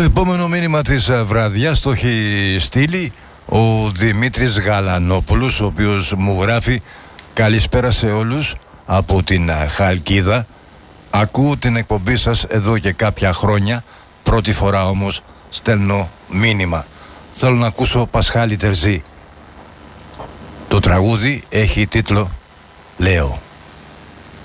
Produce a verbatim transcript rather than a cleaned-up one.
επόμενο μήνυμα της βραδιάς το έχει στείλει ο Δημήτρης Γαλανόπουλος, ο οποίος μου γράφει: καλησπέρα σε όλους από την Χαλκίδα. Ακούω την εκπομπή σας εδώ και κάποια χρόνια. Πρώτη φορά όμως στέλνω μήνυμα. Θέλω να ακούσω Πασχάλη Τερζή. Το τραγούδι έχει τίτλο «Λέω».